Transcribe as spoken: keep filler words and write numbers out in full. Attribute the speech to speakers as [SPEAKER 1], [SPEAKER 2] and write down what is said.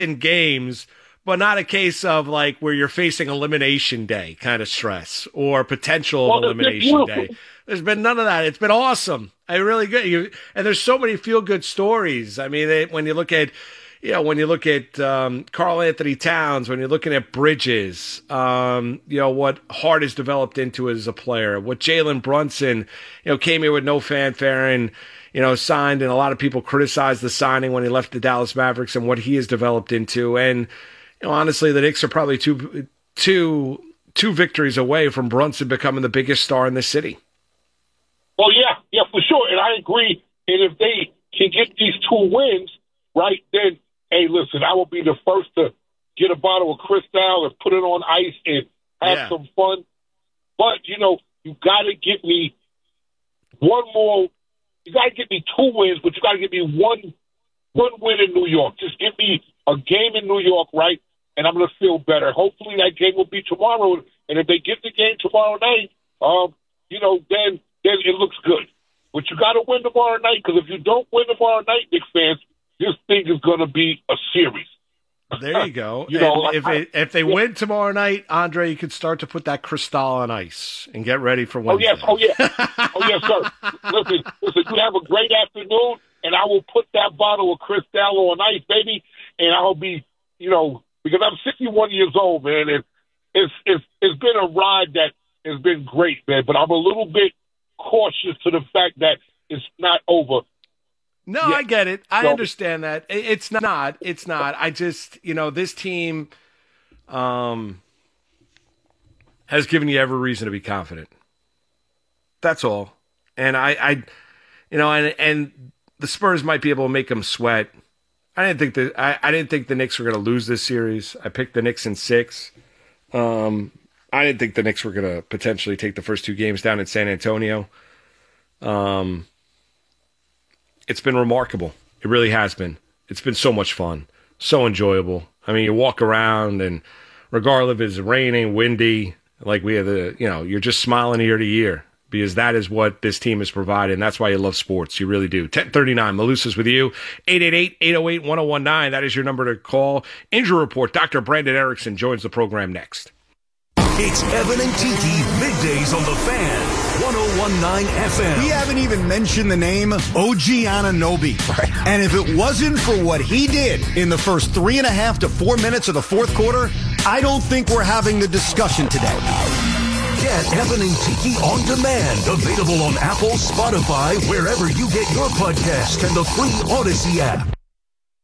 [SPEAKER 1] in games, but not a case of like where you're facing elimination day kind of stress or potential
[SPEAKER 2] well,
[SPEAKER 1] elimination day. There's been none of that. It's been awesome. I really good. You and there's so many feel good stories. I mean, they, when you look at, you know, when you look at um, Karl Anthony Towns, when you're looking at Bridges, um, you know, what Hart has developed into as a player, what Jalen Brunson, you know, came here with no fanfare and, you know, signed, and a lot of people criticized the signing when he left the Dallas Mavericks and what he has developed into. And, you know, honestly, the Knicks are probably two, two, two victories away from Brunson becoming the biggest star in the city.
[SPEAKER 2] Well, yeah, yeah, for sure. And I agree. And if they can get these two wins, right, then, hey, listen, I will be the first to get a bottle of Cristal and put it on ice and have yeah. some fun. But, you know, you got to get me one more. You got to get me two wins, but you got to get me one one win in New York. Just give me a game in New York, right, and I'm going to feel better. Hopefully that game will be tomorrow. And if they get the game tomorrow night, um, you know, then, then it looks good. But you got to win tomorrow night, because if you don't win tomorrow night, Knicks fans, this thing is going to be a series.
[SPEAKER 1] There you go.
[SPEAKER 2] you know,
[SPEAKER 1] if
[SPEAKER 2] I,
[SPEAKER 1] it, if they yeah. win tomorrow night, Andre, you could start to put that Cristal on ice and get ready for Wednesday.
[SPEAKER 2] Oh yes, oh yeah, oh yes, sir. Listen, listen. You have a great afternoon, and I will put that bottle of Cristal on ice, baby, and I'll be, you know, because I'm sixty-one years old, man, and it's it's it's been a ride that has been great, man. But I'm a little bit cautious to the fact that it's not over.
[SPEAKER 1] No,
[SPEAKER 2] yeah.
[SPEAKER 1] I get it. I
[SPEAKER 2] so,
[SPEAKER 1] understand that. It's not. It's not. I just, you know, this team um, has given you every reason to be confident. That's all. And I, I you know, and and the Spurs might be able to make them sweat. I didn't think that. I, I didn't think the Knicks were going to lose this series. I picked the Knicks in six. Um, I didn't think the Knicks were going to potentially take the first two games down in San Antonio. Um. It's been remarkable. It really has been. It's been so much fun, so enjoyable. I mean, you walk around, and regardless if it's raining, windy, like we have the, you know, you're just smiling ear to ear, because that is what this team has provided, and that's why you love sports. You really do. ten thirty-nine, Malusa's with you. eight eight eight, eight oh eight, one oh one nine. That is your number to call. Injury report. Doctor Brandon Erickson joins the program next.
[SPEAKER 3] It's Evan and Tiki, middays on the Fan, one oh one point nine F M.
[SPEAKER 4] We haven't even mentioned the name O G Anunoby. Right. And if it wasn't for what he did in the first three and a half to four minutes of the fourth quarter, I don't think we're having the discussion today.
[SPEAKER 3] Get Evan and Tiki on demand. Available on Apple, Spotify, wherever you get your podcast, and the free Odyssey app.